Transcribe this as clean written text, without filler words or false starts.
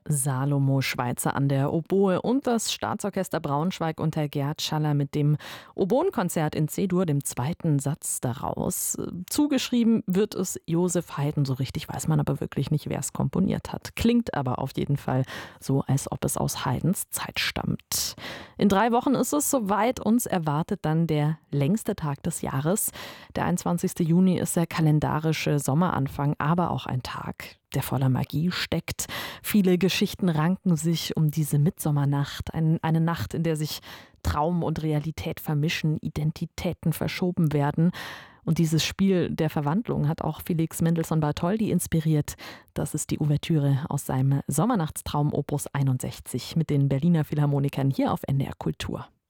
Salomo Schweizer an der Oboe und das Staatsorchester Braunschweig unter Gerd Schaller mit dem Oboenkonzert in C-Dur, dem zweiten Satz daraus. Zugeschrieben wird es Joseph Haydn, so richtig weiß man aber wirklich nicht, wer es komponiert hat. Klingt aber auf jeden Fall so, als ob es aus Haydns Zeit stammt. In 3 Wochen ist es soweit, uns erwartet dann der längste Tag des Jahres. Der 21. Juni ist der kalendarische Sommeranfang, aber auch ein Tag, der voller Magie steckt. Viele Geschichten ranken sich um diese Mitsommernacht, eine Nacht, in der sich Traum und Realität vermischen, Identitäten verschoben werden. Und dieses Spiel der Verwandlung hat auch Felix Mendelssohn Bartholdy inspiriert. Das ist die Ouvertüre aus seinem Sommernachtstraum Opus 61 mit den Berliner Philharmonikern hier auf NDR Kultur.